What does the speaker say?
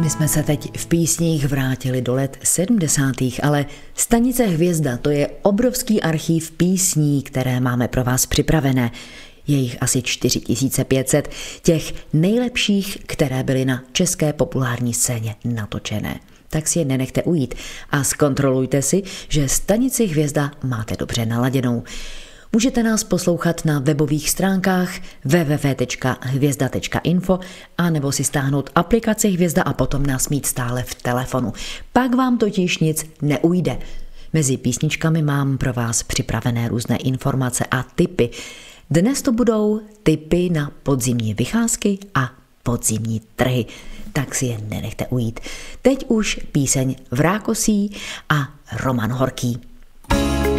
My jsme se teď v písních vrátili do let 70. ale Stanice Hvězda, to je obrovský archív písní, které máme pro vás připravené. Je jich asi 4500, těch nejlepších, které byly na české populární scéně natočené. Tak si je nenechte ujít a zkontrolujte si, že Stanici Hvězda máte dobře naladěnou. Můžete nás poslouchat na webových stránkách www.hvězda.info a nebo si stáhnout aplikaci Hvězda a potom nás mít stále v telefonu. Pak vám totiž nic neujde. Mezi písničkami mám pro vás připravené různé informace a tipy. Dnes to budou tipy na podzimní vycházky a podzimní trhy. Tak si je nenechte ujít. Teď už píseň Vrákosí a Roman Horký.